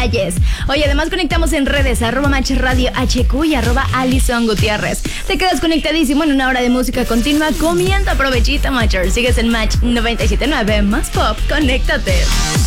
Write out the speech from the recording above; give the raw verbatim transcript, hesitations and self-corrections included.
detalles. Oye, además conectamos en redes, arroba Match Radio H Q y arroba Alison Gutiérrez. Te quedas conectadísimo en una hora de música continua comiendo provechito, Matcher. Sigues en Match noventa y siete punto nueve, más pop, conéctate.